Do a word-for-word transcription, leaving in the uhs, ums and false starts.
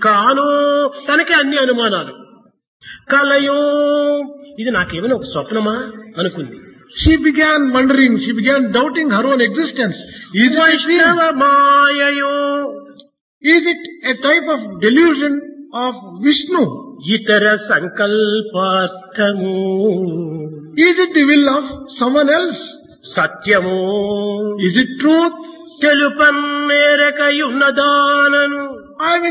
కానో తనకే అన్ని అనుమానాలు. కలయో ఇది నాకేమైనా ఒక స్వప్నమా అనుకుంది. She began wondering, she began doubting her own existence. Is it, వైష్ణవ మాయయో is it a type of delusion of Vishnu? ఇతర సంకల్పార్థము Is it the will of someone else? సత్యము Is it truth? తెలుపం మేరకయున్నదానను I will